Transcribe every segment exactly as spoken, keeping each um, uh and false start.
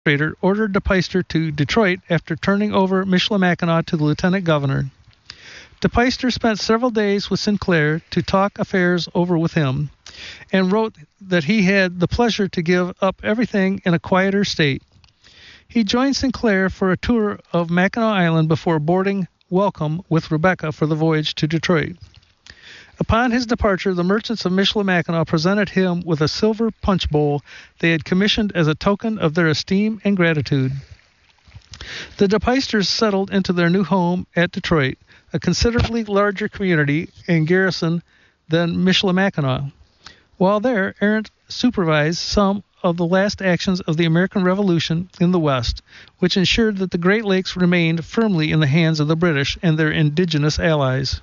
administrator ordered DePeyster to Detroit after turning over Michilimackinac to the lieutenant governor. DePeyster spent several days with Sinclair to talk affairs over with him, and wrote that he had the pleasure to give up everything in a quieter state. He joined Sinclair for a tour of Mackinac Island before boarding Welcome with Rebecca for the voyage to Detroit. Upon his departure, the merchants of Michilimackinac presented him with a silver punch bowl they had commissioned as a token of their esteem and gratitude. The DePeysters settled into their new home at Detroit, a considerably larger community and garrison than Michilimackinac. While there, Arent supervised some of the last actions of the American Revolution in the West, which ensured that the Great Lakes remained firmly in the hands of the British and their indigenous allies.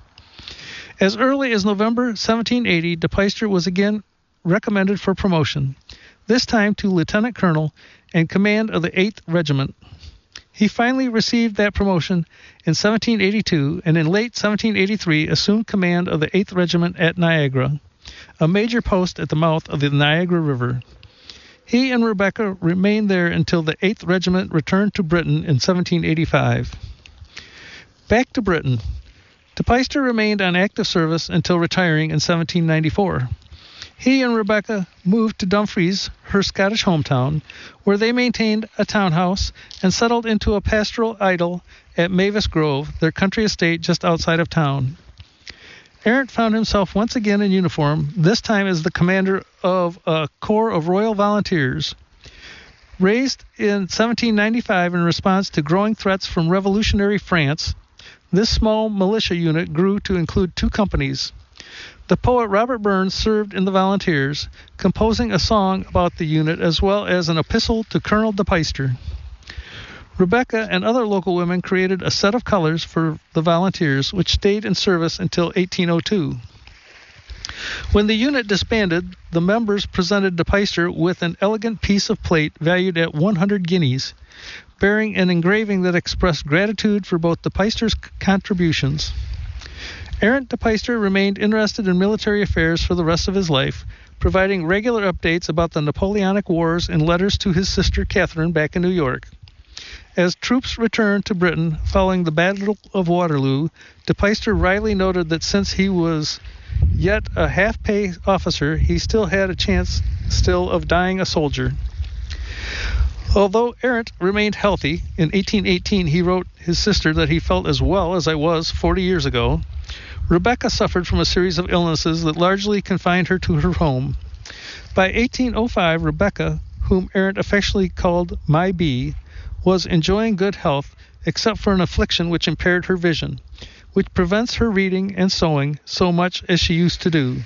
As early as November seventeen eighty, DePeyster was again recommended for promotion, this time to lieutenant colonel and command of the eighth Regiment. He finally received that promotion in seventeen eighty-two, and in late seventeen eighty-three assumed command of the eighth Regiment at Niagara, a major post at the mouth of the Niagara River. He and Rebecca remained there until the eighth Regiment returned to Britain in seventeen eighty-five. Back to Britain. DePeyster remained on active service until retiring in seventeen ninety-four. He and Rebecca moved to Dumfries, her Scottish hometown, where they maintained a townhouse and settled into a pastoral idyll at Mavis Grove, their country estate just outside of town. Arent found himself once again in uniform, this time as the commander of a Corps of Royal Volunteers. Raised in seventeen ninety-five in response to growing threats from revolutionary France, this small militia unit grew to include two companies. The poet Robert Burns served in the Volunteers, composing a song about the unit as well as an epistle to Colonel DePeyster. Rebecca and other local women created a set of colors for the Volunteers, which stayed in service until eighteen oh two. When the unit disbanded, the members presented DePeyster with an elegant piece of plate valued at one hundred guineas, bearing an engraving that expressed gratitude for both DePeyster's contributions. Arent DePeyster remained interested in military affairs for the rest of his life, providing regular updates about the Napoleonic Wars in letters to his sister Catherine back in New York. As troops returned to Britain following the Battle of Waterloo, DePeyster wryly noted that since he was yet a half-pay officer, he still had a chance still of dying a soldier. Although Arent remained healthy, in eighteen eighteen he wrote his sister that he felt as well as I was forty years ago. Rebecca suffered from a series of illnesses that largely confined her to her home. By eighteen oh five, Rebecca, whom Arent affectionately called My Bee, was enjoying good health, except for an affliction which impaired her vision, which prevents her reading and sewing so much as she used to do.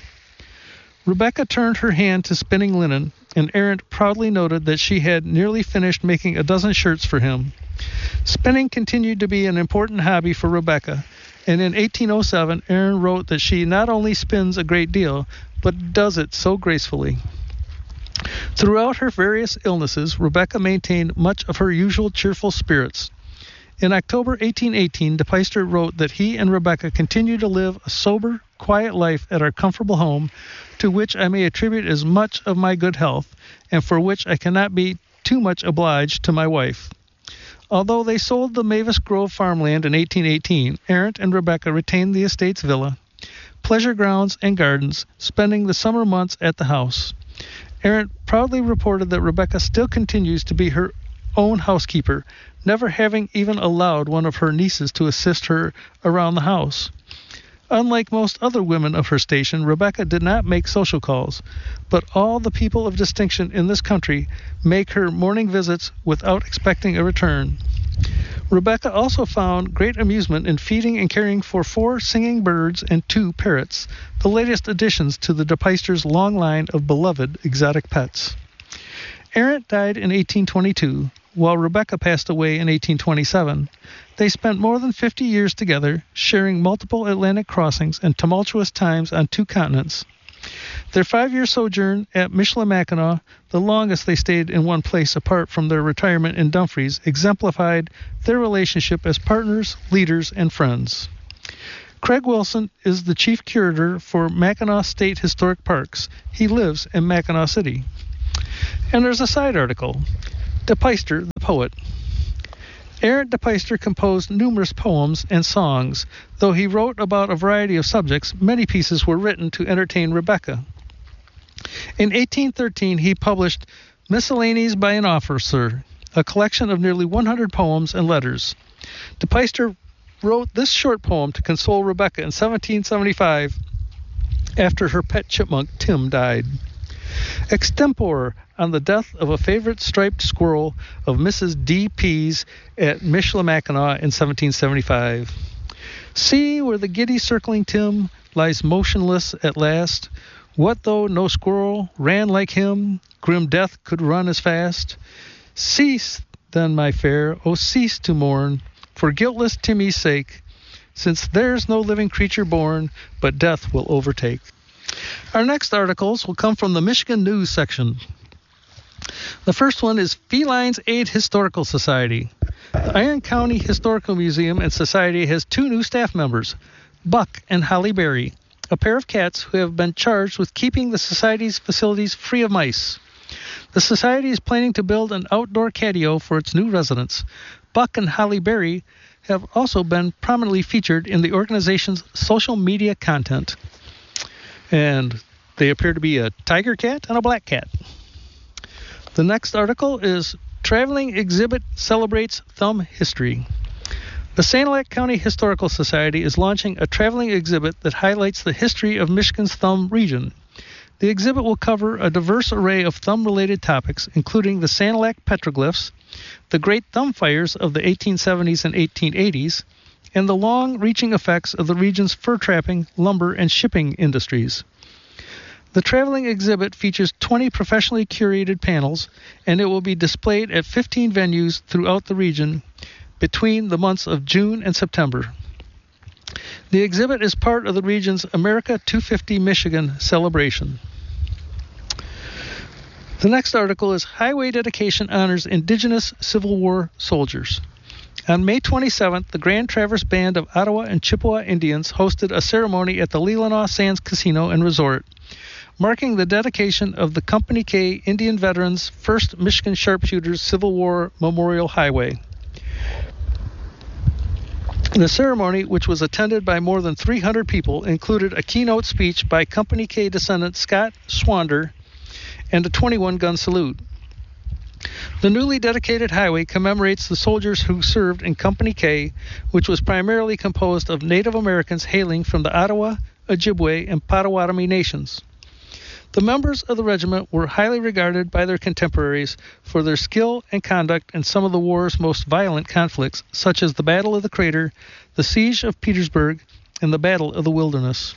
Rebecca turned her hand to spinning linen, and Arent proudly noted that she had nearly finished making a dozen shirts for him. Spinning continued to be an important hobby for Rebecca, and in eighteen oh seven, Arent wrote that she not only spins a great deal, but does it so gracefully. Throughout her various illnesses, Rebecca maintained much of her usual cheerful spirits. In October eighteen eighteen, DePeyster wrote that he and Rebecca continue to live a sober, quiet life at our comfortable home, to which I may attribute as much of my good health, and for which I cannot be too much obliged to my wife. Although they sold the Mavis Grove farmland in eighteen eighteen, Arent and Rebecca retained the estate's villa, pleasure grounds, and gardens, spending the summer months at the house. Arent proudly reported that Rebecca still continues to be her own housekeeper, never having even allowed one of her nieces to assist her around the house. Unlike most other women of her station, Rebecca did not make social calls, but all the people of distinction in this country make her morning visits without expecting a return. Rebecca also found great amusement in feeding and caring for four singing birds and two parrots, the latest additions to the DePeysters' long line of beloved exotic pets. Arent died in eighteen twenty-two, while Rebecca passed away in eighteen twenty-seven. They spent more than fifty years together, sharing multiple Atlantic crossings and tumultuous times on two continents. Their five-year sojourn at Michilimackinac, the longest they stayed in one place apart from their retirement in Dumfries, exemplified their relationship as partners, leaders, and friends. Craig Wilson is the chief curator for Mackinac State Historic Parks. He lives in Mackinac City. And there's a side article. De Peyster, the poet. Arent de Peyster composed numerous poems and songs. Though he wrote about a variety of subjects, many pieces were written to entertain Rebecca. In eighteen thirteen, he published Miscellanies by an Officer, a collection of nearly one hundred poems and letters. De Peyster wrote this short poem to console Rebecca in seventeen seventy-five after her pet chipmunk Tim died. Extempore on the death of a favorite striped squirrel of Missus D. P's at Michilimackinac in seventeen seventy-five. See where the giddy circling Tim lies motionless at last. What though no squirrel ran like him, grim death could run as fast? Cease, then, my fair, oh cease to mourn, for guiltless Timmy's sake, since there's no living creature born, but death will overtake. Our next articles will come from the Michigan News section. The first one is Felines Aid Historical Society. The Iron County Historical Museum and Society has two new staff members, Buck and Holly Berry, a pair of cats who have been charged with keeping the Society's facilities free of mice. The Society is planning to build an outdoor catio for its new residents. Buck and Holly Berry have also been prominently featured in the organization's social media content. And they appear to be a tiger cat and a black cat. The next article is Traveling Exhibit Celebrates Thumb History. The Sanilac County Historical Society is launching a traveling exhibit that highlights the history of Michigan's thumb region. The exhibit will cover a diverse array of thumb-related topics, including the Sanilac petroglyphs, the Great Thumb Fires of the eighteen seventies and eighteen eighties, and the long-reaching effects of the region's fur trapping, lumber, and shipping industries. The traveling exhibit features twenty professionally curated panels, and it will be displayed at fifteen venues throughout the region between the months of June and September. The exhibit is part of the region's America two fifty Michigan celebration. The next article is Highway Dedication Honors Indigenous Civil War Soldiers. On May twenty-seventh, the Grand Traverse Band of Ottawa and Chippewa Indians hosted a ceremony at the Leelanau Sands Casino and Resort, marking the dedication of the Company K Indian Veterans first Michigan Sharpshooters Civil War Memorial Highway. The ceremony, which was attended by more than three hundred people, included a keynote speech by Company K descendant Scott Swander and a twenty-one gun salute. The newly dedicated highway commemorates the soldiers who served in Company K, which was primarily composed of Native Americans hailing from the Ottawa, Ojibwe, and Potawatomi nations. The members of the regiment were highly regarded by their contemporaries for their skill and conduct in some of the war's most violent conflicts, such as the Battle of the Crater, the Siege of Petersburg, and the Battle of the Wilderness.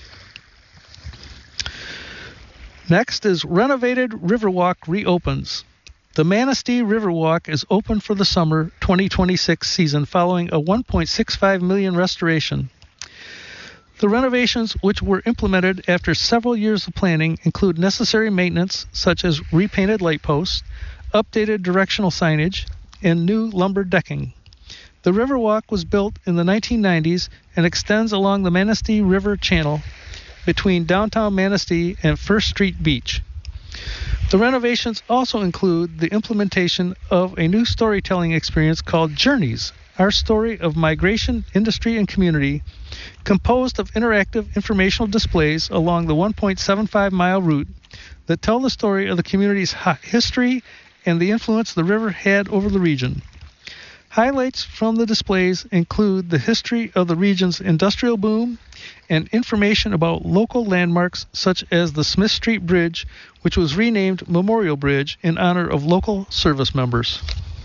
Next is Renovated Riverwalk reopens. The Manistee Riverwalk is open for the summer twenty twenty-six season following a one point six five million dollars restoration. The renovations, which were implemented after several years of planning, include necessary maintenance such as repainted light posts, updated directional signage, and new lumber decking. The Riverwalk was built in the nineteen nineties and extends along the Manistee River Channel between downtown Manistee and First Street Beach. The renovations also include the implementation of a new storytelling experience called Journeys, our story of migration, industry, and community, composed of interactive informational displays along the one point seven five mile route that tell the story of the community's history and the influence the river had over the region. Highlights from the displays include the history of the region's industrial boom and information about local landmarks such as the Smith Street Bridge, which was renamed Memorial Bridge in honor of local service members.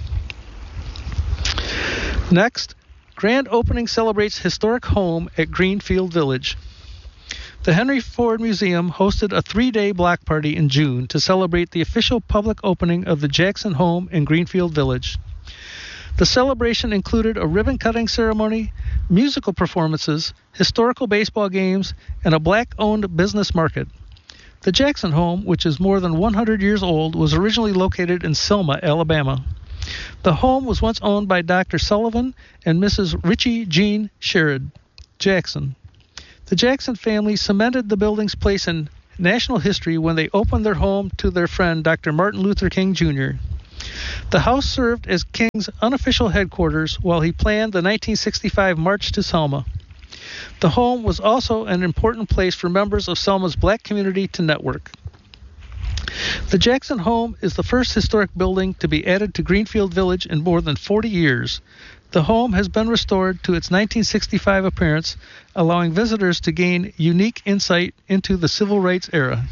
Next, grand opening celebrates historic home at Greenfield Village. The Henry Ford Museum hosted a three-day block party in June to celebrate the official public opening of the Jackson home in Greenfield Village. The celebration included a ribbon-cutting ceremony, musical performances, historical baseball games, and a black-owned business market. The Jackson home, which is more than one hundred years old, was originally located in Selma, Alabama. The home was once owned by Doctor Sullivan and Missus Richie Jean Sherrod Jackson. The Jackson family cemented the building's place in national history when they opened their home to their friend Doctor Martin Luther King Junior The house served as King's unofficial headquarters while he planned the nineteen sixty-five March to Selma. The home was also an important place for members of Selma's black community to network. The Jackson home is the first historic building to be added to Greenfield Village in more than forty years. The home has been restored to its nineteen sixty-five appearance, allowing visitors to gain unique insight into the civil rights era.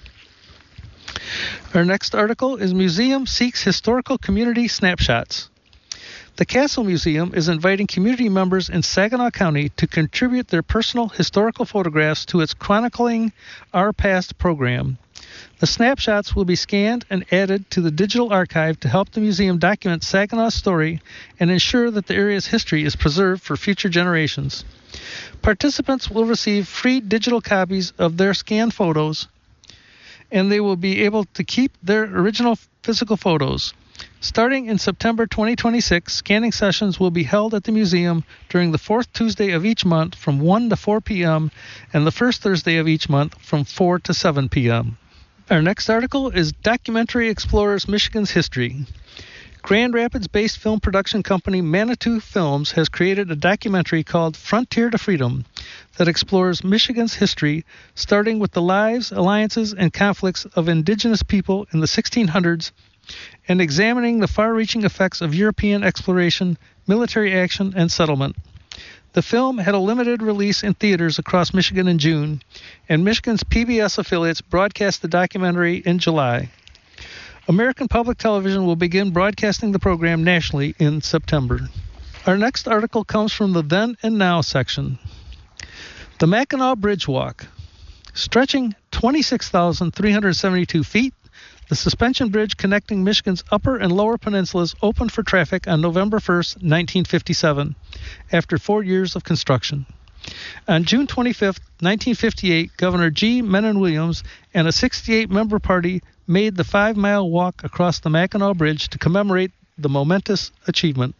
Our next article is Museum Seeks Historical Community Snapshots. The Castle Museum is inviting community members in Saginaw County to contribute their personal historical photographs to its Chronicling Our Past program. The snapshots will be scanned and added to the digital archive to help the museum document Saginaw's story and ensure that the area's history is preserved for future generations. Participants will receive free digital copies of their scanned photos, and they will be able to keep their original physical photos. Starting in September twenty twenty-six, scanning sessions will be held at the museum during the fourth Tuesday of each month from one to four p.m. and the first Thursday of each month from four to seven p.m. Our next article is Documentary Explorers Michigan's History. Grand Rapids-based film production company Manitou Films has created a documentary called Frontier to Freedom that explores Michigan's history, starting with the lives, alliances, and conflicts of indigenous people in the sixteen hundreds and examining the far-reaching effects of European exploration, military action, and settlement. The film had a limited release in theaters across Michigan in June, and Michigan's P B S affiliates broadcast the documentary in July. American Public Television will begin broadcasting the program nationally in September. Our next article comes from the Then and Now section. The Mackinac Bridge Walk. Stretching twenty-six thousand three hundred seventy-two feet, the suspension bridge connecting Michigan's upper and lower peninsulas opened for traffic on November first, nineteen fifty-seven, after four years of construction. On June twenty-fifth, nineteen fifty-eight, Governor G. Mennen Williams and a sixty-eight member party made the five-mile walk across the Mackinac Bridge to commemorate the momentous achievement.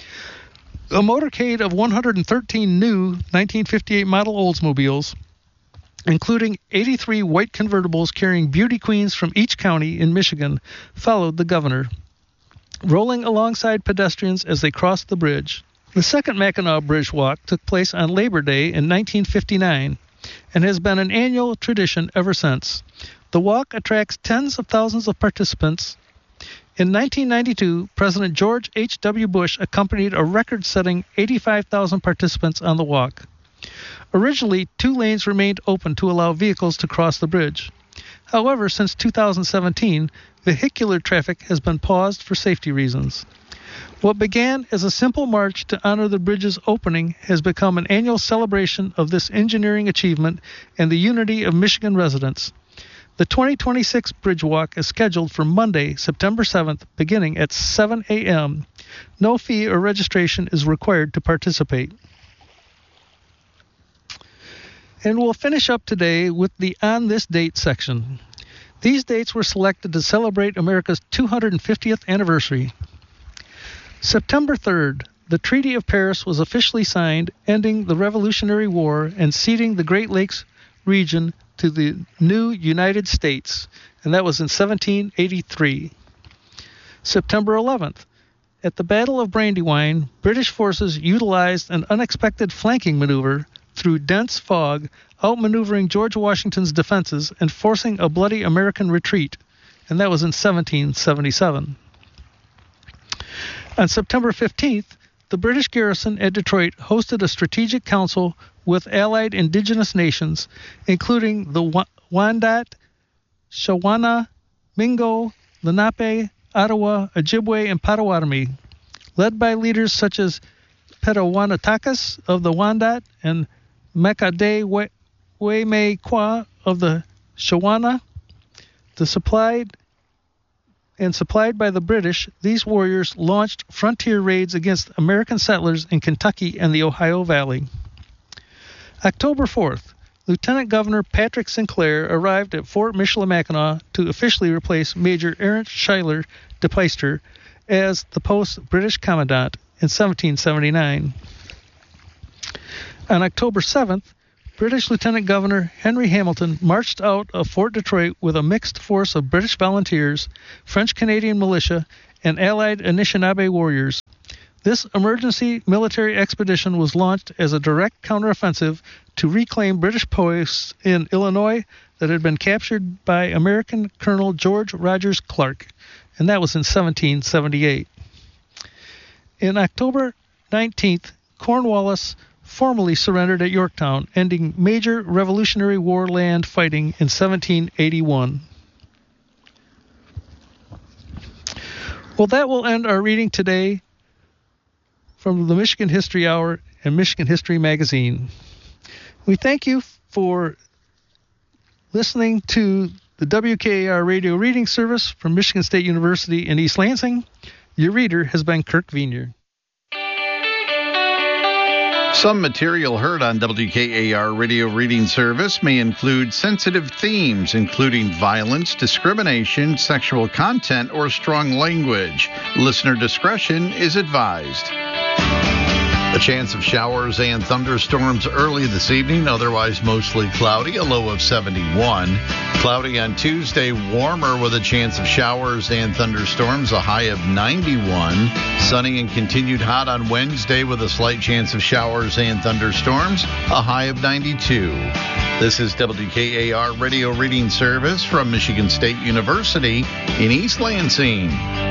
A motorcade of one hundred thirteen new nineteen fifty-eight model Oldsmobiles, including eighty-three white convertibles carrying beauty queens from each county in Michigan, followed the governor, rolling alongside pedestrians as they crossed the bridge. The second Mackinac Bridge Walk took place on Labor Day in nineteen fifty-nine and has been an annual tradition ever since. The walk attracts tens of thousands of participants. In nineteen ninety-two, President George H W. Bush accompanied a record-setting eighty-five thousand participants on the walk. Originally, two lanes remained open to allow vehicles to cross the bridge. However, since two thousand seventeen, vehicular traffic has been paused for safety reasons. What began as a simple march to honor the bridge's opening has become an annual celebration of this engineering achievement and the unity of Michigan residents. The twenty twenty-six Bridge Walk is scheduled for Monday, September seventh, beginning at seven a.m. No fee or registration is required to participate. And we'll finish up today with the On This Date section. These dates were selected to celebrate America's two hundred fiftieth anniversary. September third, the Treaty of Paris was officially signed, ending the Revolutionary War and ceding the Great Lakes region to the new United States, and that was in seventeen eighty-three. September eleventh, at the Battle of Brandywine, British forces utilized an unexpected flanking maneuver through dense fog, outmaneuvering George Washington's defenses and forcing a bloody American retreat, and that was in seventeen seventy-seven. On September fifteenth, the British garrison at Detroit hosted a strategic council with allied indigenous nations, including the Wendat, Shawana, Mingo, Lenape, Ottawa, Ojibwe, and Potawatomi, led by leaders such as Petawanatakis of the Wendat and Makade Wemekwa of the Shawana. The supplied and supplied by the British, these warriors launched frontier raids against American settlers in Kentucky and the Ohio Valley. October fourth, Lieutenant Governor Patrick Sinclair arrived at Fort Michilimackinac to officially replace Major Ernst Schuyler de Peyster as the post's British Commandant in seventeen seventy-nine. On October seventh, British Lieutenant Governor Henry Hamilton marched out of Fort Detroit with a mixed force of British volunteers, French-Canadian militia, and allied Anishinaabe warriors. This emergency military expedition was launched as a direct counteroffensive to reclaim British posts in Illinois that had been captured by American Colonel George Rogers Clark, and that was in seventeen seventy-eight. In October nineteenth, Cornwallis formally surrendered at Yorktown, ending major Revolutionary War land fighting in seventeen eighty-one. Well, that will end our reading today from the Michigan History Hour and Michigan History Magazine. We thank you for listening to the W K A R Radio Reading Service from Michigan State University in East Lansing. Your reader has been Kirk Vienier. Some material heard on W K A R Radio Reading Service may include sensitive themes, including violence, discrimination, sexual content, or strong language. Listener discretion is advised. A chance of showers and thunderstorms early this evening, otherwise mostly cloudy, a low of seventy-one. Cloudy on Tuesday, warmer with a chance of showers and thunderstorms, a high of ninety-one. Sunny and continued hot on Wednesday with a slight chance of showers and thunderstorms, a high of ninety-two. This is W K A R Radio Reading Service from Michigan State University in East Lansing.